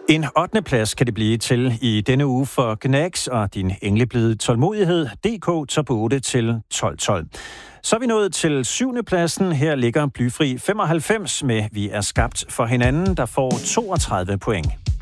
En 8. plads kan det blive til i denne uge for Gnags og din engleblide tålmodighed. DK tager på 8 til 12-12. Så er vi nået til 7. pladsen. Her ligger Blyfri 95 med Vi er skabt for hinanden, der får 32 point.